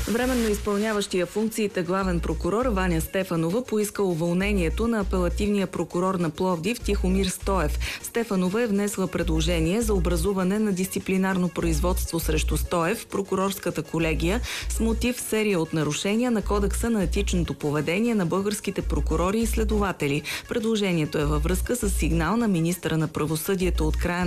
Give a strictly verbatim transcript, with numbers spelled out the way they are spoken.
Временно изпълняващия функциите главен прокурор Ваня Стефанова поиска уволнението на апелативния прокурор на Пловдив Тихомир Стоев. Стефанова е внесла предложение за образуване на дисциплинарно производство срещу Стоев в прокурорската колегия с мотив серия от нарушения на Кодекса на етичното поведение на българските прокурори и следователи. Предложението е във връзка с сигнал на министъра на правосъдието от края